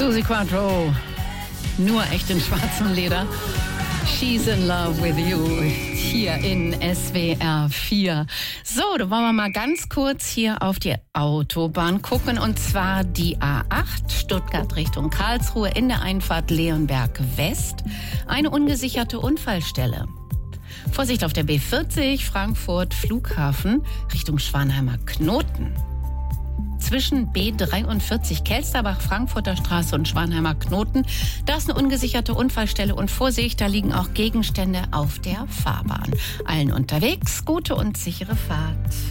Suzi Quatro, nur echt in schwarzem Leder. She's in love with you, hier in SWR 4. So, da wollen wir mal ganz kurz hier auf die Autobahn gucken, und zwar die A8, Stuttgart Richtung Karlsruhe, in der Einfahrt Leonberg West. Eine ungesicherte Unfallstelle. Vorsicht auf der B40, Frankfurt Flughafen, Richtung Schwanheimer Knoten. Zwischen B43 Kelsterbach, Frankfurter Straße und Schwanheimer Knoten, da ist eine ungesicherte Unfallstelle, und Vorsicht, da liegen auch Gegenstände auf der Fahrbahn. Allen unterwegs, gute und sichere Fahrt.